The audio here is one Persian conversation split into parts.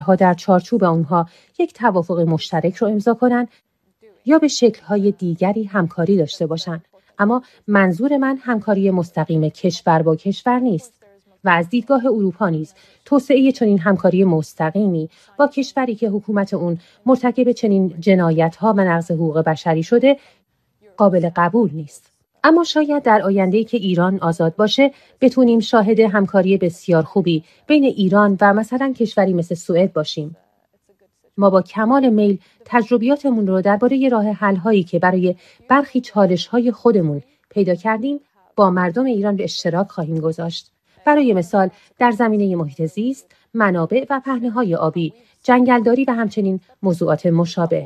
ها در چارچوب آنها یک توافق مشترک رو امضا کنند یا به شکل‌های دیگری همکاری داشته باشند. اما منظور من همکاری مستقیم کشور با کشور نیست و از دیدگاه اروپا نیز توسعه چنین همکاری مستقیمی با کشوری که حکومت اون مرتکب چنین جنایت‌ها و نقض حقوق بشری شده قابل قبول نیست. اما شاید در آینده‌ای که ایران آزاد باشه بتونیم شاهد همکاری بسیار خوبی بین ایران و مثلا کشوری مثل سوئد باشیم. ما با کمال میل تجربیاتمون رو درباره راه حل‌هایی که برای برخی چالش‌های خودمون پیدا کردیم با مردم ایران به اشتراک خواهیم گذاشت. برای مثال در زمینه محیط زیست، منابع و پهنه‌های آبی، جنگلداری و همچنین موضوعات مشابه.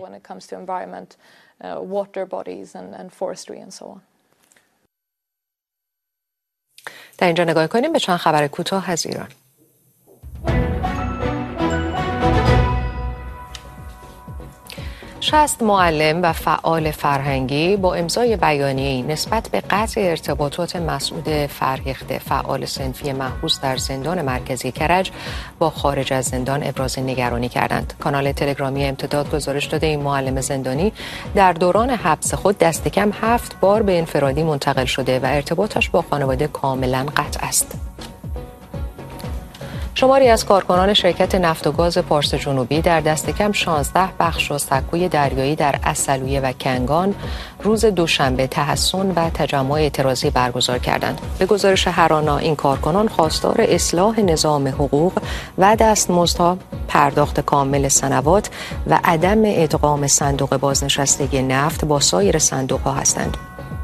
در اینجا نگاه کنیم به چند خبر کوتاه از ایران. شصت معلم و فعال فرهنگی با امضای بیانیه‌ای نسبت به قطع ارتباطات مسعود فرهیخته فعال صنفی محبوس در زندان مرکزی کرج با خارج از زندان ابراز نگرانی کردند. کانال تلگرامی امتداد گزارش داده این معلم زندانی در دوران حبس خود دست کم 7 بار به انفرادی منتقل شده و ارتباطش با خانواده کاملا قطع است. شماری از کارکنان شرکت نفت و گاز پارس جنوبی در دست کم 16 بخش و سکوی دریایی در عسلویه و کنگان روز دوشنبه تحصن و تجمع اعتراضی برگزار کردند. به گزارش هرانا این کارکنان خواستار اصلاح نظام حقوق و دستمزدها، پرداخت کامل سنوات و عدم ادغام صندوق بازنشستگی نفت با سایر صندوق‌ها هستند.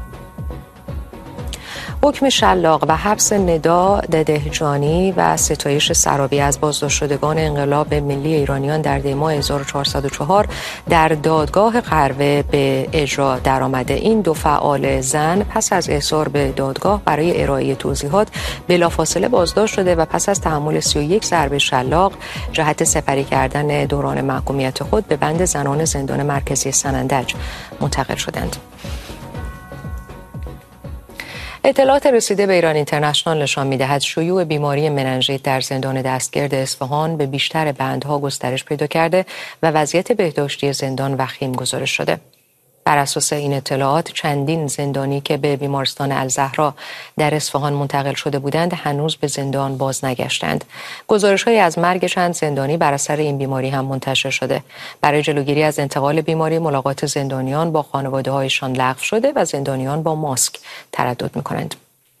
حکم شلاق و حبس ندا ددهجانی و ستایش سرابی از بازداشت شدگان انقلاب ملی ایرانیان در دی‌ماه 1404 در دادگاه قروه به اجرا درآمده. این دو فعال زن پس از احضار به دادگاه برای ارائه توضیحات بلافاصله بازداشت شده و پس از تحمل 31 ضربه شلاق جهت سپری کردن دوران محکومیت خود به بند زنان زندان مرکزی سنندج منتقل شدند. اطلاعات رسیده به ایران اینترنشنال نشان می‌دهد شیوع بیماری مننژیت در زندان دستگرد اصفهان به بیشتر بندها گسترش پیدا کرده و وضعیت بهداشتی زندان وخیم گزارش شده. بر اساس این اطلاعات چندین زندانی که به بیمارستان الزهرا در اصفهان منتقل شده بودند هنوز به زندان باز نگشتند. گزارش‌هایی از مرگ چند زندانی بر اثر این بیماری هم منتشر شده. برای جلوگیری از انتقال بیماری ملاقات زندانیان با خانواده‌هایشان لغو شده و زندانیان با ماسک تردد می‌کنند.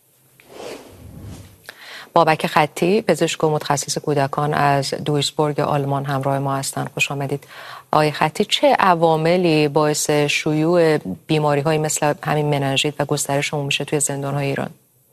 بابک خطی پزشک و متخصص کودکان از دویسبورگ آلمان همراه ما هستند. خوش آمدید. آقای خطی، چه عواملی باعث شیوع بیماری‌های مثل همین مننژیت و گسترش اون میشه توی زندان‌های ایران؟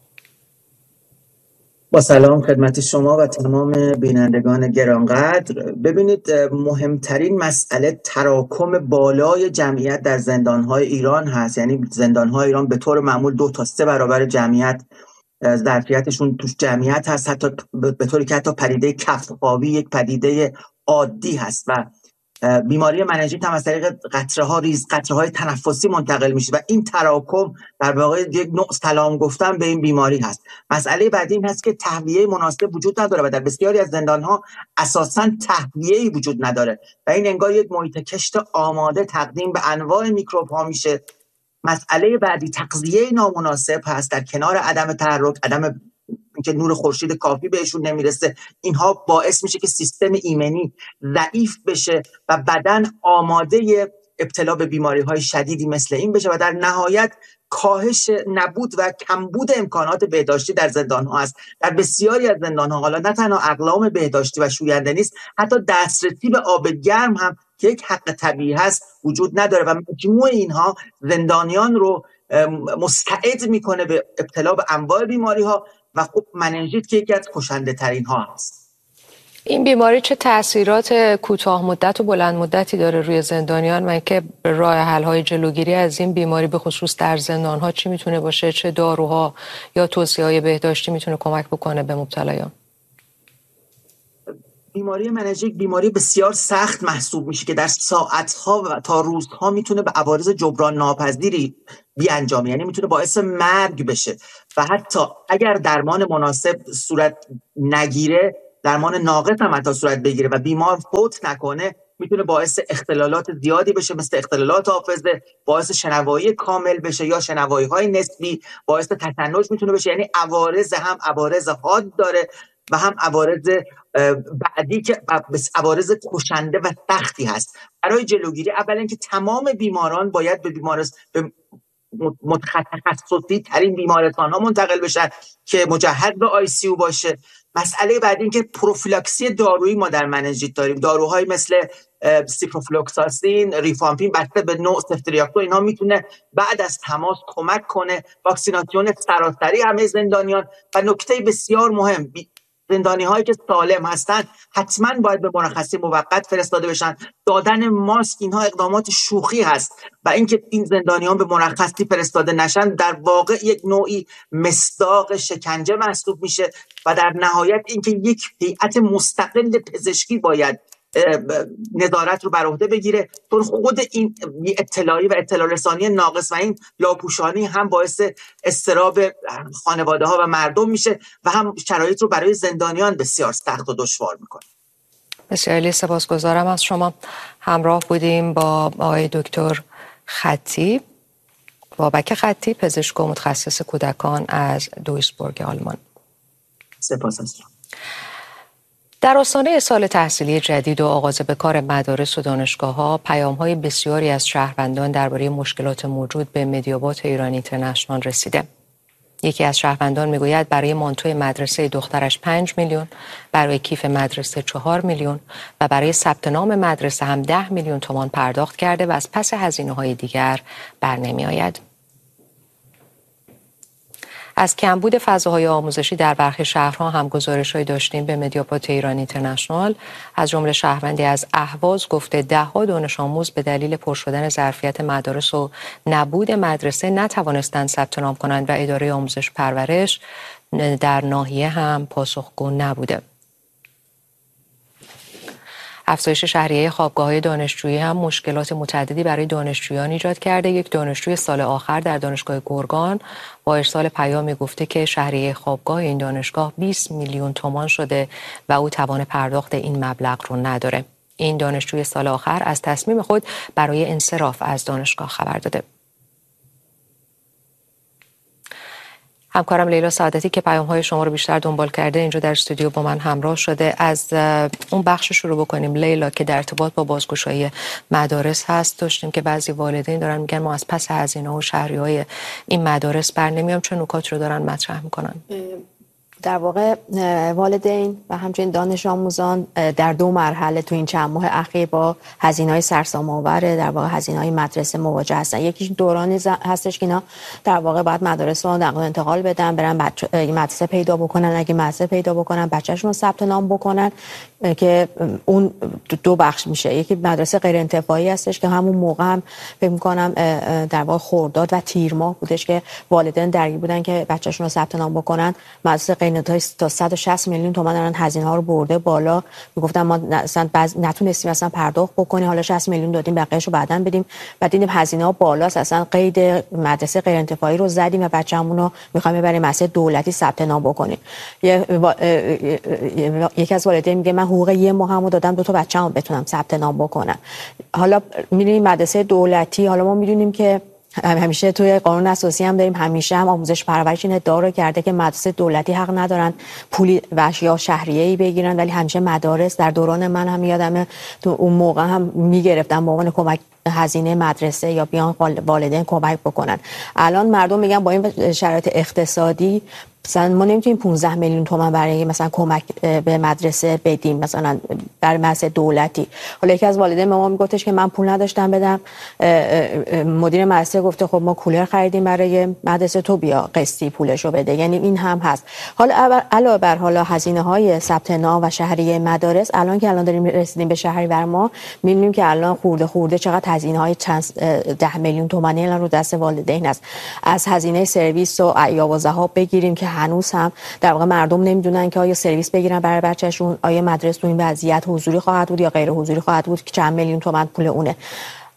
با سلام خدمت شما و تمام بینندگان گرانقدر. ببینید، مهمترین مسئله تراکم بالای جمعیت در زندان‌های ایران هست. یعنی زندان‌های ایران به طور معمول 2 تا 3 برابر جمعیت ظرفیتشون توش جمعیت هست، حتی به طوری که حتی پدیده کف‌آبی یک پدیده عادی هست و بیماری مننژیت هم از طریق قطره‌های تنفسی منتقل میشه و این تراکم در واقع یک نوع سلام گفتن به این بیماری هست. مسئله بعدی این هست که تهویه مناسب وجود نداره و در بسیاری از زندان‌ها اساساً تهویه‌ای وجود نداره و این انگار یک محیط کشت آماده تقدیم به انواع میکروب‌ها میشه. مسئله بعدی تغذیه نامناسب هست، در کنار عدم تحرک، عدم اینکه نور خورشید کافی بهشون نمیرسه. اینها باعث میشه که سیستم ایمنی ضعیف بشه و بدن آماده ابتلا به بیماری‌های شدیدی مثل این بشه و در نهایت کاهش نبود و کمبود امکانات بهداشتی در زندان‌ها است. در بسیاری از زندان‌ها حالا نه تنها اقلام بهداشتی و شوینده نیست، حتی دسترسی به آب گرم هم که یک حق طبیعی هست وجود نداره و مجموع اینها زندانیان رو مستعد میکنه به ابتلا به انواع بیماری‌ها و خب مننژیت که یکی از کشنده ترین ها هست. این بیماری چه تأثیرات کوتاه مدت و بلند مدتی داره روی زندانیان و اینکه راه حل های جلوگیری از این بیماری به خصوص در زندان ها چی میتونه باشه؟ چه داروها یا توصیه های بهداشتی میتونه کمک بکنه به مبتلایان؟ بیماری مننژیت بیماری بسیار سخت محسوب میشه که در ساعت‌ها و تا روزها میتونه به عوارض جبران ناپذیری بیانجامه، یعنی میتونه باعث مرگ بشه و حتی اگر درمان مناسب صورت نگیره درمان ناقص هم حتی صورت بگیره و بیمار فوت نکنه، میتونه باعث اختلالات زیادی بشه، مثل اختلالات حافظه، باعث شنوایی کامل بشه یا شنوایی های نسبی، باعث تشنج میتونه بشه. یعنی عوارض، هم عوارض حاد داره و هم عوارض بعدی که عوارض کشنده و سختی هست. برای جلوگیری اول اینکه تمام بیماران باید به تخصصی ترین بیمارستان ها منتقل بشن که مجهز به ICU باشه. مسئله بعد این که پروفیلاکسی دارویی ما در مننژیت داریم. داروهایی مثل سیپروفلوکساسین، ریفامپین، بسته به نوع سفتریاکتو، اینها میتونه بعد از تماس کمک کنه. واکسیناسیون سراسری همه زندانیان. و نکته بسیار مهم، زندانی هایی که سالم هستن حتما باید به مرخصی موقت فرستاده بشن. دادن ماسک، اینها اقدامات شوخی هست و اینکه این زندانیان به مرخصی فرستاده نشن در واقع یک نوعی مصداق شکنجه محسوب میشه و در نهایت اینکه یک هیئت مستقل پزشکی باید نظارت رو بر عهده بگیره، چون خود این اطلاعی و اطلاع رسانی ناقص و این لاپوشانی هم باعث اضطراب خانواده ها و مردم میشه و هم شرایط رو برای زندانیان بسیار سخت و دشوار میکنه. بسیار سپاسگزارم از شما. همراه بودیم با آقای دکتر خطی، بابک خطی، پزشک و متخصص کودکان از دویسبورگ آلمان. سپاس از شما. در آستانه سال تحصیلی جدید و آغاز به کار مدارس و دانشگاه‌ها، پیام‌های بسیاری از شهروندان درباره مشکلات موجود به مدیابات ایران اینترنشنال رسیده. یکی از شهروندان میگوید برای مانتوی مدرسه دخترش 5 میلیون، برای کیف مدرسه 4 میلیون و برای ثبت نام مدرسه هم 10 میلیون تومان پرداخت کرده و از پس هزینه‌های دیگر برنمی‌آید. از کمبود فضاهای آموزشی در برخی شهرها هم گزارش‌هایی داشتیم به مدیابات ایران اینترنشنال. از جمله شهروندی از اهواز گفته ده‌ها دانش آموز به دلیل پر شدن ظرفیت مدارس و نبود مدرسه نتوانستند ثبت نام کنند و اداره آموزش پرورش در ناحیه هم پاسخگو نبوده. افزایش شهریه خوابگاه‌های دانشجویی هم مشکلات متعددی برای دانشجویان ایجاد کرده. یک دانشجوی سال آخر در دانشگاه گرگان با ارسال پیامی گفته که شهریه خوابگاه این دانشگاه 20 میلیون تومان شده و او توان پرداخت این مبلغ رو نداره. این دانشجوی سال آخر از تصمیم خود برای انصراف از دانشگاه خبر داده. همکارم لیلا سعادتی که پیام‌های شما رو بیشتر دنبال کرده اینجا در استودیو با من همراه شده. از اون بخش شروع بکنیم لیلا که در ارتباط با بازگشایی مدارس هست. داشتیم که بعضی والدین دارن میگن ما از پس هزینه و شهریه‌های این مدارس برنمیام. چه نکات رو دارن مطرح میکنن؟ در واقع والدین و همچنین دانش آموزان در دو مرحله تو این چند ماه اخیر با هزینه‌های سرسام‌آور در واقع هزینه‌های مدرسه مواجه هستن. یکیش دورانی هستش که اینا در واقع باید مدارس رو نقل و انتقال بدن، برن مدرسه پیدا بکنن، اگه مدرسه پیدا بکنن بچه‌شون رو ثبت نام بکنن که اون دو بخش میشه. یکی مدرسه غیر انتفاعی هستش که همون موقع هم فکر می‌کنم در واقع خرداد و تیر ماه بودش که والدین درگیر بودن که بچه‌شون رو ثبت نام بکنن. مدرسه تا 160 میلیون تومان دارن هزینه ها رو برده بالا. میگفتن ما اصلا نتونستیم اصلا پرداخت بکنیم، حالا 60 میلیون دادیم بقیه‌شو رو بعداً بدیم. بعد دیدیم هزینه ها بالاست، اصلا قید مدرسه غیر انتفاعی رو زدیم و بچه‌مون رو می‌خوایم ببریم مدرسه دولتی ثبت نام بکنیم. یکی از والدین میگه من حقوق یه ماهمو دادم 2 تا بچه‌مو بتونم ثبت نام بکنم. حالا می‌ریم مدرسه دولتی، حالا ما می‌دونیم که همیشه توی قانون اساسی هم داریم، همیشه هم آموزش پرورش این ادعا رو کرده که مدرسه دولتی حق ندارن پولی یا شهریه‌ای بگیرن، ولی همیشه مدارس در دوران من هم یادمه تو اون موقع هم میگرفتن به عنوان کمک هزینه مدرسه یا بیان والدین کمک بکنن. الان مردم میگن با این شرایط اقتصادی مثلا ما نمیتونیم 15 میلیون تومان برای مثلا کمک به مدرسه بدیم، مثلا برای مدرسه دولتی. حالا یکی از والدین به ما میگفتش که من پول نداشتم بدم، مدیر مدرسه گفته خب ما کولر خریدیم برای مدرسه، تو بیا قسطی پولشو بده. یعنی این هم هست. حالا علاوه بر حالا هزینه‌های ثبت نام و شهریه مدارس، الان که الان داریم رسیدیم به شهریور ما می‌بینیم که الان خورده چقدر هزینه‌های چند 10 میلیون تومانی الان رو دست والدین است. از هزینه سرویس و ایاوازها بگیریم که هنوز هم در واقع مردم نمیدونن که آیا سرویس بگیرن برای بچه‌شون، آیا مدرسه تو این وضعیت حضوری خواهد بود یا غیر حضوری خواهد بود که چند میلیون تومان پول اونه.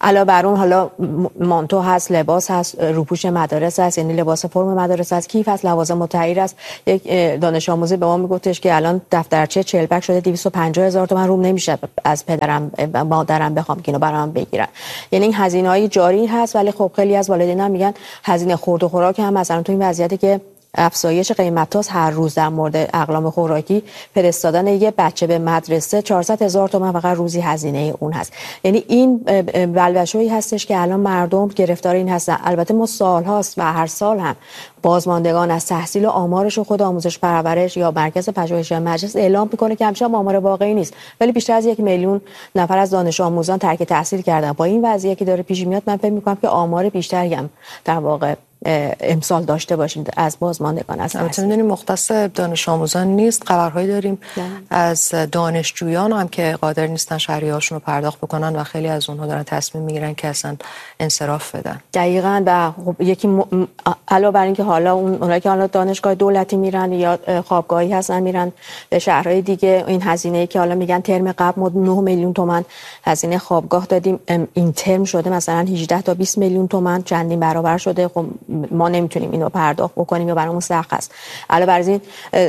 علاوه بر اون حالا مانتو هست، لباس هست، روپوش مدارس هست، یعنی لباس فرم مدارس هست، کیف هست، لوازم التحریر است. یک دانش آموزی به ما میگفتش که الان دفترچه 40 پک شده 250,000 تومان، روم نمیشه از پدرم مادرم بخوام که اینو برام بگیرن. یعنی این هزینه‌های جاری هست، ولی خب خیلی از والدین هم میگن هزینه خورد و خوراک هم مثلا تو این وضعیتی که افزایش قیمت‌ها هر روز در مورد اقلام خوراکی، فرستادن یه بچه به مدرسه 400,000 تومان فقط روزی هزینه اون هست. یعنی این بلبشویی هستش که الان مردم گرفتار این هستن. البته ما سال‌هاست و هر سال هم بازماندگان از تحصیل و آمارش خود آموزش پرورش یا مرکز پژوهش مجلس اعلام میکنه که همچنان آمار واقعی نیست، ولی بیشتر از 1 میلیون نفر از دانش آموزان ترک تحصیل کردن. با این وضعیتی که داره پیش میاد من فکر میکنم که آمار بیشتری هم در واقع امسال داشته باشیم از بازماندگان. از البته میدونیم مختص دانش آموزان نیست، خبرهایی داریم از دانشجویان هم که قادر نیستن شهریه‌هاشون رو پرداخت بکنن و خیلی از اونها دارن تصمیم میگیرن که اصلا انصراف بدن. دقیقاً. و خب یکی علاوه بر اینکه حالا اونایی که حالا دانشگاه دولتی میرن یا خوابگاهی هستن میرن به شهرهای دیگه، این هزینه‌ای که حالا میگن ترم قبل ما 9 میلیون تومان هزینه خوابگاه دادیم، این ترم شده مثلا 18 تا 20 میلیون تومان، چندین برابر شده. خب ما نمیتونیم اینو پرداخت بکنیم یا برامون سخت است. علاوه بر این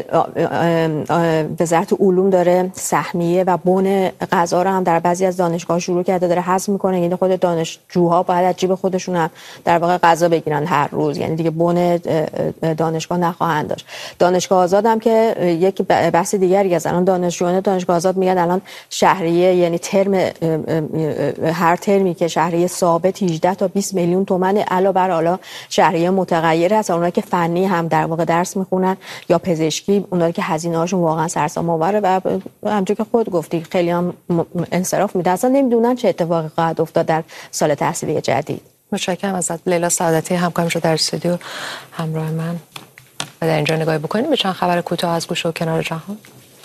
وزارت علوم داره سهمیه و بن غذا رو هم در بعضی از دانشگاه شروع کرده، داره حذف میکنه. یعنی خود دانشجوها باید از جیب خودشون هم در واقع غذا بگیرن هر روز، یعنی دیگه بن دانشگاه نخواهند داشت. دانشگاه آزاد هم که یک بحث دیگری از الان دانشجویان دانشگاه آزاد میگن الان شهریه، یعنی ترم هر ترمی که شهریه ثابت 18 تا 20 میلیون تومان علاوه بر حالا شهریه متغیر هست. اونایی که فنی هم در واقع درس میخونن یا پزشکی، اونایی که هزینه هاشون واقعا سرسام آوره و همونجوری که خود گفتی خیلی هم انصراف میده، اصلا نمیدونن چه اتفاقی خواهد افتاد در سال تحصیلی جدید. متشکرم ازت لیلا سعادتی، همکارم شو در استودیو همراه من و در اینجا نگاهی بکنیم به چند خبر کوتاه از گوشه و کنار جهان.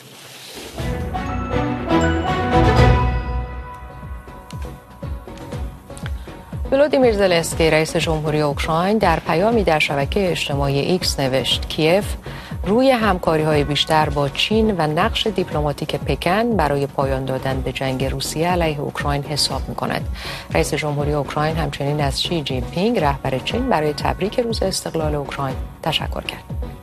ولودیمیر زلنسکی رئیس جمهوری اوکراین در پیامی در شبکه اجتماعی ایکس نوشت کیف روی همکاری‌های بیشتر با چین و نقش دیپلماتیک پکن برای پایان دادن به جنگ روسیه علیه اوکراین حساب می‌کند. رئیس جمهوری اوکراین همچنین از شی جین پینگ رهبر چین برای تبریک روز استقلال اوکراین تشکر کرد.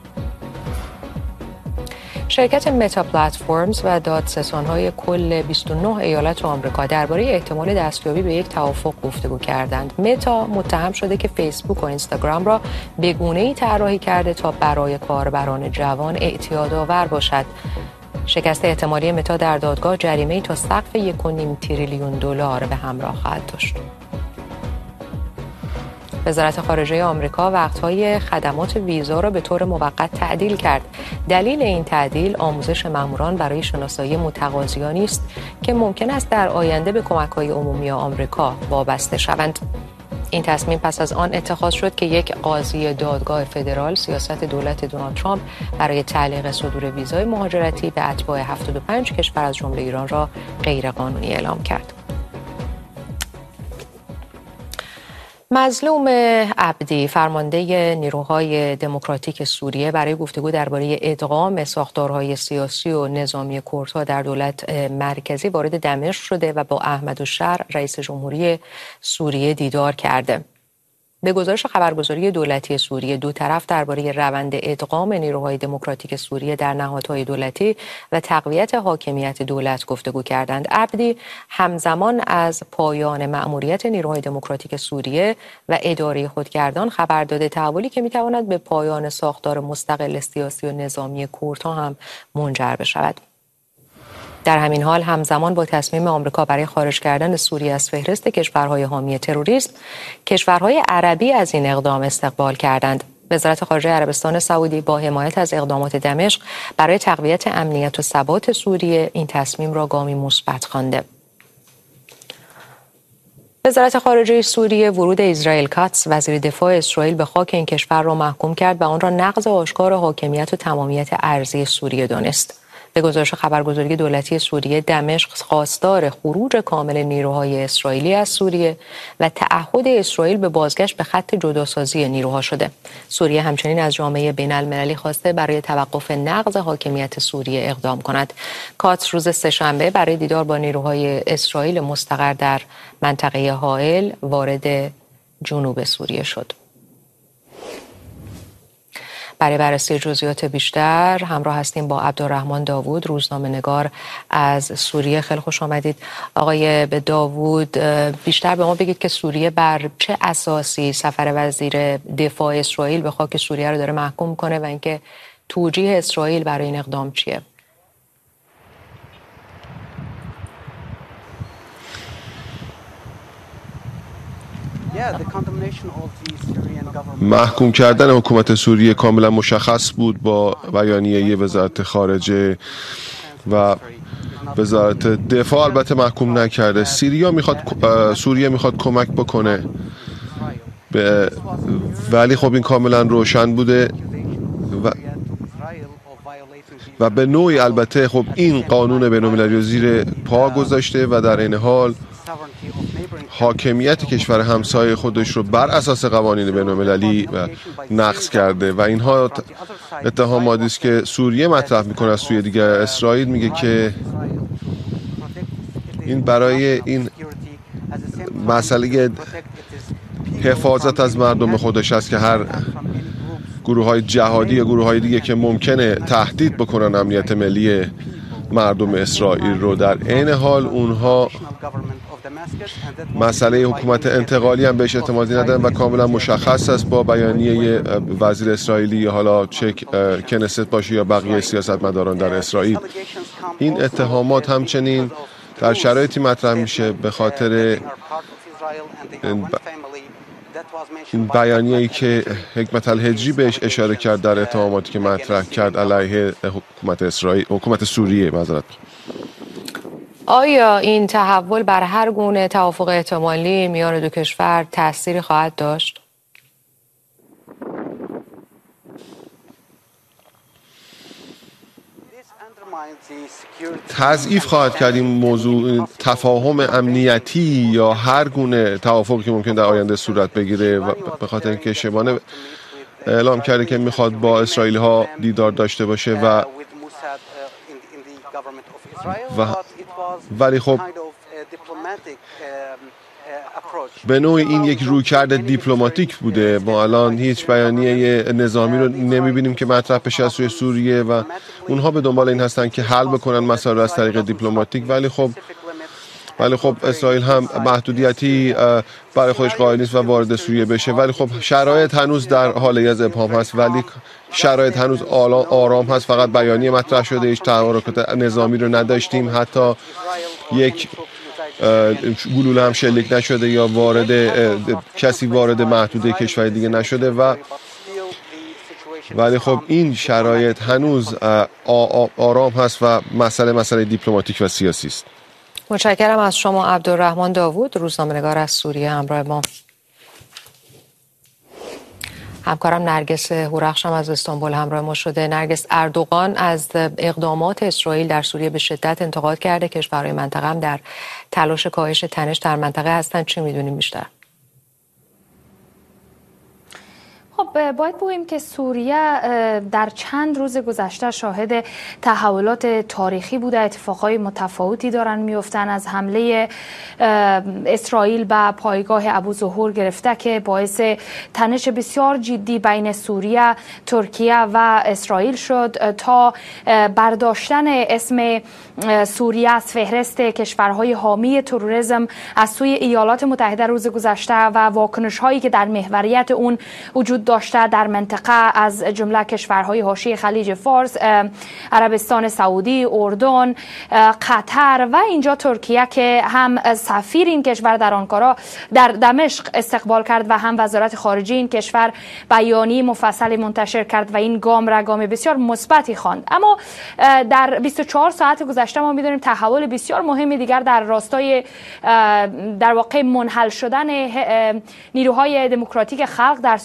شرکت متا پلتفرمز و دادستان‌های کل 29 ایالت آمریکا درباره احتمال دستیابی به یک توافق گفتگو کردند. متا متهم شده که فیسبوک و اینستاگرام را به گونه‌ای طراحی کرده تا برای کاربران جوان اعتیادآور باشد. شکست احتمالی متا در دادگاه جریمه‌ای تا سقف 1.5 تریلیون دلار به همراه خواهد داشت. وزارت خارجه آمریکا وقت‌های خدمات ویزا را به طور موقت تعدیل کرد. دلیل این تعدیل آموزش ماموران برای شناسایی متقاضیانی است که ممکن است در آینده به کمک‌های عمومی آمریکا وابسته شوند. این تصمیم پس از آن اتخاذ شد که یک قاضی دادگاه فدرال سیاست دولت دونالد ترامپ برای تعلیق صدور ویزای مهاجرتی به اتباع 75 کشور از جمله ایران را غیرقانونی اعلام کرد. مظلوم عبدی فرمانده نیروهای دموکراتیک سوریه برای گفتگو درباره ادغام ساختارهای سیاسی و نظامی کردها در دولت مرکزی وارد دمشق شده و با احمدالشهر رئیس جمهوری سوریه دیدار کرده. به گزارش خبرگزاری دولتی سوریه دو طرف درباره روند ادغام نیروهای دموکراتیک سوریه در نهادهای دولتی و تقویت حاکمیت دولت گفتگو کردند. عبدی همزمان از پایان مأموریت نیروهای دموکراتیک سوریه و اداره خودگردان خبر داده، تحولی که میتواند به پایان ساختار مستقل سیاسی و نظامی کردها هم منجر بشود. در همین حال همزمان با تصمیم آمریکا برای خارج کردن سوریه از فهرست کشورهای حامی تروریسم، کشورهای عربی از این اقدام استقبال کردند. وزارت خارجه عربستان سعودی با حمایت از اقدامات دمشق برای تقویت امنیت و ثبات سوریه این تصمیم را گامی مثبت خوانده. وزارت خارجه سوریه ورود اسرائیل کاتس وزیر دفاع اسرائیل به خاک این کشور را محکوم کرد و آن را نقض آشکار حاکمیت و تمامیت ارضی سوریه دانست. به گزارش خبرگزاری دولتی سوریه، دمشق خواستار خروج کامل نیروهای اسرائیلی از سوریه و تعهد اسرائیل به بازگشت به خط جداسازی نیروها شده. سوریه همچنین از جامعه بین‌المللی خواسته برای توقف نقض حاکمیت سوریه اقدام کند. کاتس روز سه‌شنبه برای دیدار با نیروهای اسرائیل مستقر در منطقه حائل وارد جنوب سوریه شد. برای بررسی جزئیات بیشتر همراه هستیم با عبدالرحمن داوود، روزنامه‌نگار از سوریه. خیلی خوش آمدید آقای داوود. بیشتر به ما بگید که سوریه بر چه اساسی سفر وزیر دفاع اسرائیل به خاک سوریه رو داره محکوم کنه و اینکه توجیه اسرائیل برای این اقدام چیه؟ محکوم کردن حکومت سوریه کاملا مشخص بود با بیانیه وزارت خارجه و وزارت دفاع البته محکوم نکرده. سوریه میخواد کمک بکنه ولی خب این کاملا روشن بوده و به نوعی البته خب این قانون بین‌المللی زیر پا گذاشته و در این حال حاکمیت کشور همسایه خودش رو بر اساس قوانین بین‌المللی نقض کرده و اینها اتهاماتی است که سوریه مطرح میکنه. از سوی دیگر اسرائیل میگه که این برای این مسئله حفاظت از مردم خودش است که هر گروه‌های جهادی یا گروه‌های دیگه که ممکنه تهدید بکنن امنیت ملی مردم اسرائیل رو، در عین حال اونها مسئله حکومت انتقالی هم بهش اعتمادی ندارن و کاملا مشخص است با بیانیه وزیر اسرائیلی، حالا چه کنست باشه یا بقیه سیاستمداران در اسرائیل. این اتهامات همچنین در شرایطی مطرح میشه به خاطر این بیانیه‌ای که حکمت الهجری بهش اشاره کرد در اتهاماتی که مطرح کرد علیه حکومت سوریه. آیا این تحول بر هر گونه توافق احتمالی میان دو کشور تأثیری خواهد داشت؟ تضعیف خواهد کرد این موضوع تفاهم امنیتی یا هر گونه توافقی که ممکن در آینده صورت بگیره و به خاطر اینکه شبانه اعلام کرده که میخواد با اسرائیلی ها دیدار داشته باشه ولی خب به نوعی این یک رویکرد دیپلماتیک بوده. ما الان هیچ بیانیه نظامی رو نمیبینیم که مطرح بشه از سوی سوریه و اونها به دنبال این هستن که حل بکنن مسائل از طریق دیپلماتیک، ولی خب اسرائیل هم محدودیتی برای خودش قائل نیست و وارد سوریه بشه. ولی خب شرایط هنوز در حال از ابهام هست، ولی شرایط هنوز آرام هست. فقط بیانیه مطرح شده، هیچ تحرکات نظامی رو نداشتیم، حتی یک گلوله هم شلیک نشده یا کسی وارد محدوده کشور دیگه نشده ولی خب این شرایط هنوز آرام هست و مسئله دیپلماتیک و سیاسی است. متشکرم از شما عبدالرحمن داوود، روزنامه‌نگار از سوریه همراه ما. همکارم نرگس هورخش هم از استانبول همراه ما شده. نرگس، اردوغان از اقدامات اسرائیل در سوریه به شدت انتقاد کرده. کشورهای منطقه هم در تلاش کاهش تنش در منطقه هستند. چی میدونیم بیشتر؟ خب باید بگوییم که سوریه در چند روز گذشته شاهد تحولات تاریخی بوده. اتفاقای متفاوتی دارن میفتن، از حمله اسرائیل به پایگاه ابوظهور گرفته که باعث تنش بسیار جدی بین سوریه، ترکیه و اسرائیل شد، تا برداشتن اسم سوریه از فهرست کشورهای حامی تروریسم از سوی ایالات متحده روز گذشته و واکنش هایی که در محوریت اون وجود داشته در منطقه از جمله کشورهای حاشیه خلیج فارس، عربستان سعودی، اردن، قطر و اینجا ترکیه که هم سفیر این کشور در آنکارا در دمشق استقبال کرد و هم وزارت خارجه این کشور بیانیه مفصلی منتشر کرد و این گام را گام بسیار مثبتی خواند. اما در 24 ساعت گذشته ما می‌دونیم تحول بسیار مهمی دیگر در راستای در واقع منحل شدن نیروهای دموکراتیک خلق در سوریه داره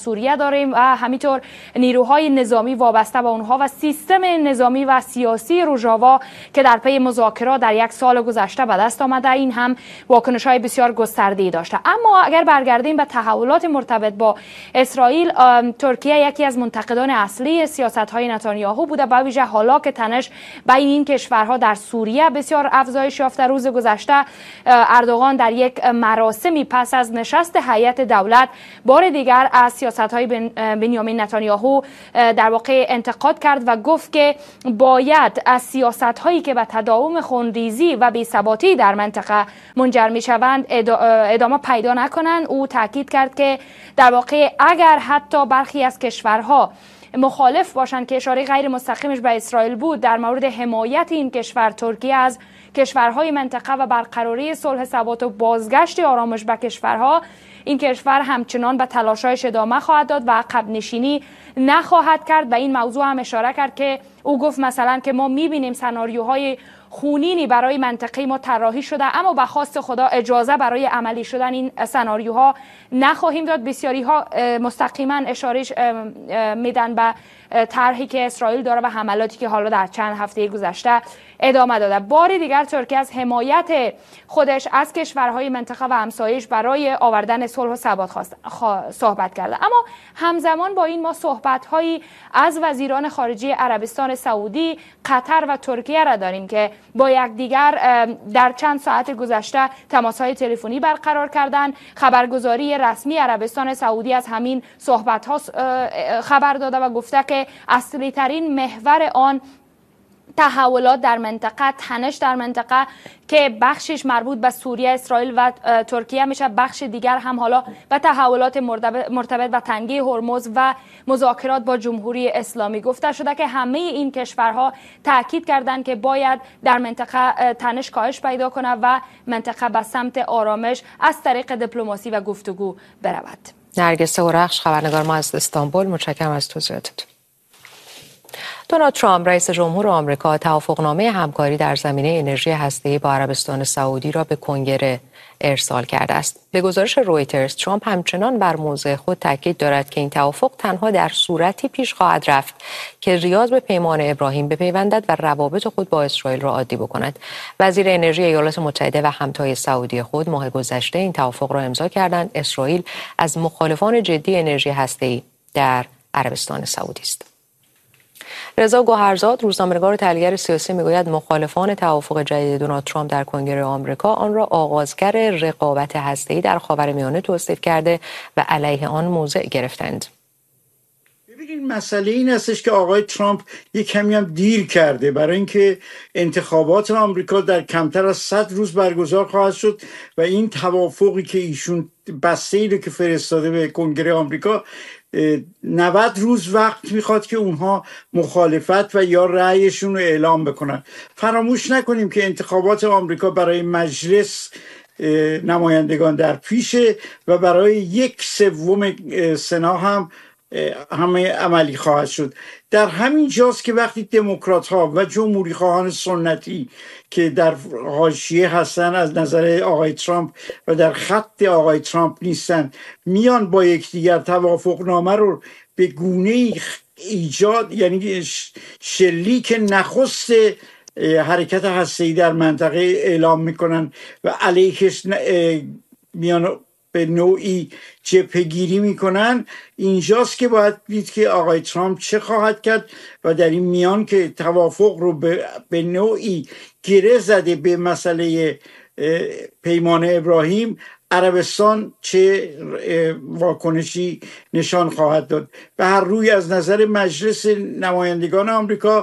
داریم و همینطور نیروهای نظامی وابسته به اونها و سیستم نظامی و سیاسی روژاوا که در پی مذاکرات در یک سال گذشته به دست آمده، این هم واکنش‌های بسیار گسترده‌ای داشته. اما اگر برگردیم به تحولات مرتبط با اسرائیل، ترکیه یکی از منتقدان اصلی سیاست‌های نتانیاهو بوده، به ویژه حالا که تنش بین این کشورها در سوریه بسیار افزایش یافته. روز گذشته اردوغان در یک مراسمی پس از نشست هیئت دولت بار دیگر از سیاست‌های بنیامین نتانیاهو در واقع انتقاد کرد و گفت که باید از سیاست‌هایی که به تداوم خونریزی و بی‌ثباتی در منطقه منجر می‌شوند ادامه پیدا نکنند. او تاکید کرد که در واقع اگر حتی برخی از کشورها مخالف باشند، که اشاره غیر مستقیمش به اسرائیل بود، در مورد حمایت این کشور ترکیه از کشورهای منطقه و برقراری صلح ثبات و بازگشت آرامش به کشورها، این کشور همچنان به تلاش‌هایش ادامه خواهد داد و عقب نشینی نخواهد کرد. و این موضوع هم اشاره کرد که او گفت مثلا که ما می‌بینیم سناریوهای خونینی برای منطقه ما طراحی شده، اما به خواست خدا اجازه برای عملی شدن این سناریوها نخواهیم داد. بسیاری ها مستقیما اشاره میدن به طرحی که اسرائیل داره و حملاتی که حالا در چند هفته گذشته ادامه داده. بار دیگر ترکیه از حمایت خودش از کشورهای منطقه و همسایش برای آوردن صلح و ثبات صحبت کرده. اما همزمان با این ما صحبت‌هایی از وزیران خارجه عربستان سعودی، قطر و ترکیه را داریم که با یکدیگر در چند ساعت گذشته تماس‌های تلفنی برقرار کردند. خبرگزاری رسمی عربستان سعودی از همین صحبت‌ها خبر داده و گفته که اصلی ترین محور آن تحولات در منطقه، تنش در منطقه که بخشش مربوط به سوریه، اسرائیل و ترکیه میشه، بخش دیگر هم حالا به تحولات مرتبط به تنگه هرمز و مذاکرات با جمهوری اسلامی گفته شده که همه این کشورها تاکید کردند که باید در منطقه تنش کاهش پیدا کنه و منطقه به سمت آرامش از طریق دیپلماسی و گفتگو برود. نرگس هورخش، خبرنگار ما از استانبول، متشکرم از توضیحاتتون. دونالد ترامپ رئیس جمهور آمریکا توافقنامه همکاری در زمینه انرژی هسته‌ای با عربستان سعودی را به کنگره ارسال کرده است. به گزارش رویترز، ترامپ همچنان بر موضع خود تاکید دارد که این توافق تنها در صورتی پیش خواهد رفت که ریاض به پیمان ابراهیم بپیوندد و روابط خود با اسرائیل را عادی بکند. وزیر انرژی ایالات متحده و همتای سعودی خود ماه گذشته این توافق را امضا کردند. اسرائیل از مخالفان جدی انرژی هسته‌ای در عربستان سعودی است. رضا گوهرزاد، روزنامه‌نگار و تحلیلگر سیاسی، میگوید مخالفان توافق جدید دونالد ترامپ در کنگره آمریکا آن را آغازگر رقابت هسته‌ای در خاورمیانه توصیف کرده و علیه آن موضع گرفتند. ببینید، مسئله این هستش که آقای ترامپ یک کمی هم دیر کرده، برای اینکه انتخابات آمریکا در کمتر از 100 روز برگزار خواهد شد و این توافقی که ایشون بسته‌ای رو که فرستاده به کنگره آمریکا 90 روز وقت میخواد که اونها مخالفت و یا رأیشون رو اعلام بکنن. فراموش نکنیم که انتخابات آمریکا برای مجلس نمایندگان در پیشه و برای 1/3 سنا هم همه عملی خواهد شد. در همین جاست که وقتی دموکرات ها و جمهوری خواهان سنتی که در حاشیه هستن از نظر آقای ترامپ و در خط آقای ترامپ نیستن، میان با یکدیگر توافق نامه رو به گونه ایجاد، یعنی شلیک نخست حرکت هسته‌ای در منطقه اعلام میکنن و علیهش میان به نوعی جبهه‌گیری میکنن. اینجاست که باید دید که آقای ترامپ چه خواهد کرد و در این میان که توافق رو به نوعی گره زده به مسئله پیمان ابراهیم، عربستان چه واکنشی نشان خواهد داد. به هر روی از نظر مجلس نمایندگان آمریکا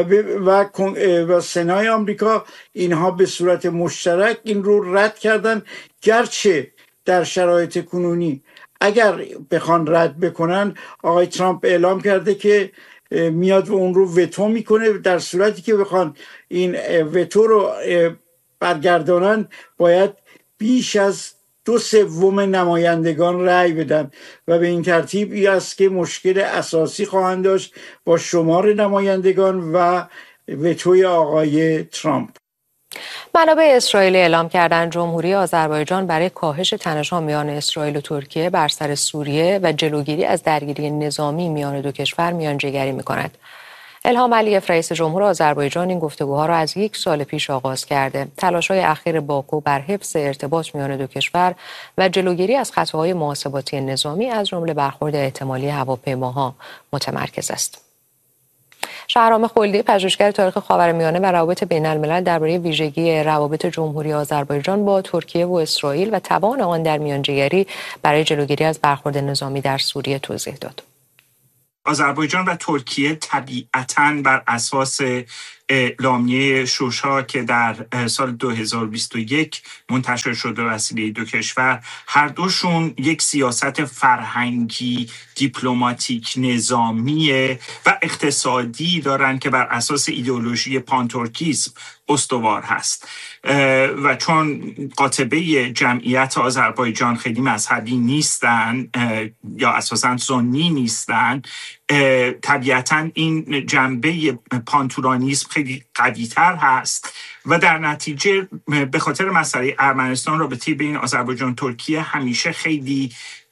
و سنای آمریکا، اینها به صورت مشترک این رو رد کردن، گرچه در شرایط کنونی اگر بخوان رد بکنن، آقای ترامپ اعلام کرده که میاد و اون رو وتو میکنه. در صورتی که بخوان این وتو رو برگردانن، باید بیش از 2/3 نمایندگان رأی بدن و به این ترتیب این است که مشکل اساسی خواهند داشت با شمار نمایندگان و وتوی آقای ترامپ. منابع اسرائیلی اعلام کردند جمهوری آذربایجان برای کاهش تنش‌ها میان اسرائیل و ترکیه بر سر سوریه و جلوگیری از درگیری نظامی میان دو کشور میانجیگری می‌کند. الهام علیف رئیس جمهور آذربایجان این گفتگوها را از 1 سال پیش آغاز کرده. تلاش‌های اخیر باکو بر حفظ ارتباط میان دو کشور و جلوگیری از خطاهای محاسباتی نظامی از جمله برخورد احتمالی هواپیماها متمرکز است. شهرام خلدی پژوهشگر تاریخ خاورمیانه و روابط بین‌الملل درباره ویژگی روابط جمهوری آذربایجان با ترکیه و اسرائیل و توان آن در میانجیگری برای جلوگیری از برخورد نظامی در سوریه توضیح داد. آذربایجان و ترکیه طبیعتاً بر اساس اعلامیه شوشا که در سال 2021 منتشر شده وسیله دو کشور، هر دوشون یک سیاست فرهنگی، دیپلماتیک، نظامی و اقتصادی دارن که بر اساس ایدئولوژی پانترکیسم استوار هست و چون قاطبه جمعیت آذربایجان خیلی مذهبی نیستن یا اساساً سنی نیستن، طبیعتاً این جنبه پانتورانیسم خیلی قوی‌تر هست و در نتیجه به خاطر مسئله ارمنستان رابطه بین آذربایجان و ترکیه همیشه خیلی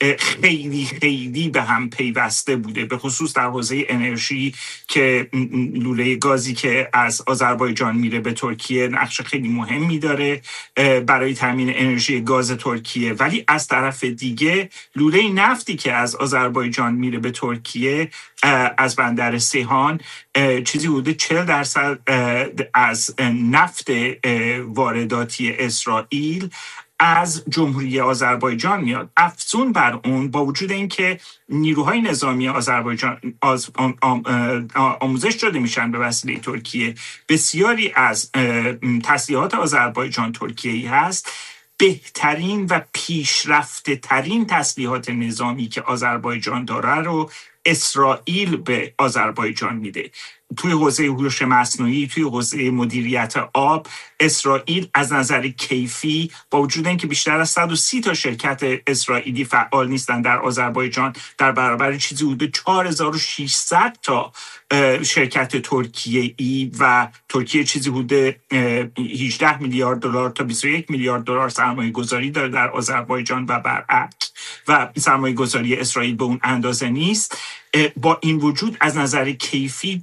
به هم پیوسته بوده، به خصوص در حوزه انرژی که لوله گازی که از آذربایجان میره به ترکیه نقش خیلی مهمی داره برای تامین انرژی گاز ترکیه. ولی از طرف دیگه لوله نفتی که از آذربایجان میره به ترکیه از بندر سیحان چیزی حدود 40% از نفت وارداتی اسرائیل از جمهوری آذربایجان میاد. افزون بر اون، با وجود اینکه نیروهای نظامی آذربایجان آموزش داده میشن به وسیله ترکیه، بسیاری از تسلیحات آذربایجان ترکیه‌ای هست. بهترین و پیشرفته ترین تسلیحات نظامی که آذربایجان داره رو اسرائیل به آذربایجان میده. توی حوزه هوش مصنوعی، توی حوزه مدیریت آب، اسرائیل از نظر کیفی با وجود اینکه بیشتر از 130 تا شرکت اسرائیلی فعال نیستن در آذربایجان، در برابر چیزی حدود 4600 تا شرکت ترکیه‌ای و ترکیه چیزی حدود 18 میلیارد دلار تا 21 میلیارد دلار سرمایه گذاری داره در آذربایجان و برعکس، و سرمایه گذاری اسرائیل به اون اندازه نیست. با این وجود از نظر کیفی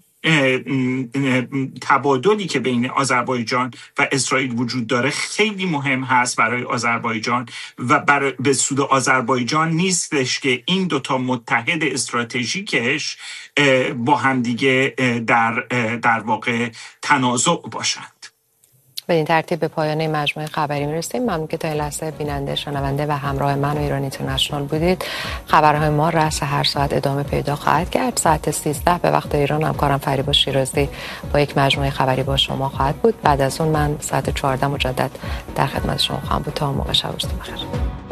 تبادلی که بین آذربایجان و اسرائیل وجود داره خیلی مهم هست برای آذربایجان و به سود آذربایجان نیستش که این دوتا متحد استراتژیکش با همدیگه در واقع تنازع باشند. به این ترتیب به پایان مجموعه خبری میرسیم. ممنون که تا این لحظه بیننده، شنونده و همراه من و ایران اینترنشنال بودید. خبرهای ما رأس هر ساعت ادامه پیدا خواهد کرد. ساعت 13 به وقت ایران همکارم فریبا شیرازی با یک مجموعه خبری با شما خواهد بود. بعد از اون من ساعت 14 مجدد در خدمت شما خواهم بود. تا موقع شب و روز بخیر.